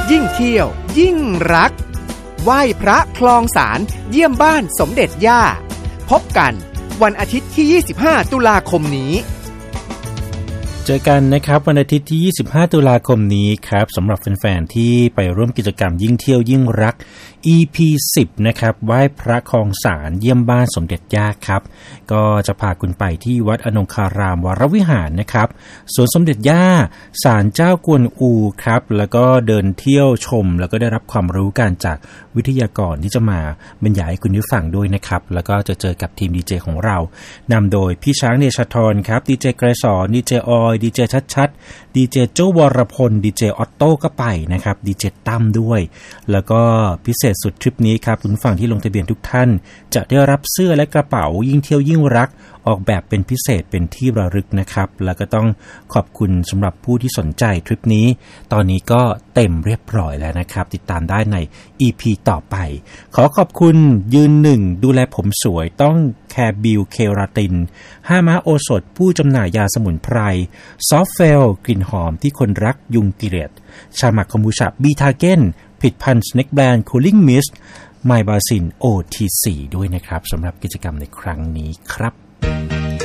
ยิ่งเที่ยวยิ่งรักไหว้พระคลองสารเยี่ยมบ้านสมเด็จย่าพบกันวันอาทิตย์ที่25ตุลาคมนี้เจอกันนะครับวันอาทิตย์ที่25ตุลาคมนี้ครับสำหรับแฟนๆที่ไปร่วมกิจกรรมยิ่งเที่ยวยิ่งรัก EP 10นะครับไหว้พระคลองสารเยี่ยมบ้านสมเด็จย่าครับก็จะพาคุณไปที่วัดอนงคารามวรวิหารนะครับสวนสมเด็จย่าศาลเจ้ากวนอูครับแล้วก็เดินเที่ยวชมแล้วก็ได้รับความรู้กันจากวิทยากรที่จะมาบรรยายให้คุณได้ฟังด้วยนะครับแล้วก็จะเจอกับทีมดีเจของเรานำโดยพี่ช้างเดชธรครับดีเจไกรสอนดีเจออยดีเจชัดดีเจโจวรพลดีเจออตโต้ก็ไปนะครับดีเจตั้มด้วยแล้วก็พิเศษสุดทริปนี้ครับคุณผู้ฟังที่ลงทะเบียนทุกท่านจะได้รับเสื้อและกระเป๋ายิ่งเที่ยวยิ่งรักออกแบบเป็นพิเศษเป็นที่ระลึกนะครับแล้วก็ต้องขอบคุณสำหรับผู้ที่สนใจทริปนี้ตอนนี้ก็เต็มเรียบร้อยแล้วนะครับติดตามได้ใน EP ต่อไปขอขอบคุณยืนหนึ่งดูแลผมสวยต้องแคร์บิลเคราติน5ม้าโอสถผู้จำหน่ายยาสมุนไพรซอฟเฟลกลิ่นหอมที่คนรักยุงกิเลสชาหมักคอมบูชาบีทาเก้นผลิตภัณฑ์สเน็กแบรนด์คูลิ่งมิสต์ไมบาซิน OT4 ด้วยนะครับสำหรับกิจกรรมในครั้งนี้ครับ